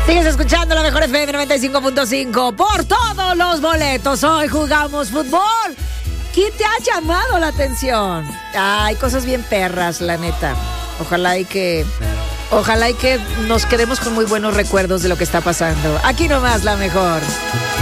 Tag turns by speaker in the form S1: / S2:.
S1: Sigues escuchando la mejor FM 95.5 por todos los boletos. Hoy jugamos fútbol. ¿Quién te ha llamado la atención? Hay cosas bien perras, la neta. Ojalá y que nos quedemos con muy buenos recuerdos de lo que está pasando. Aquí nomás la mejor.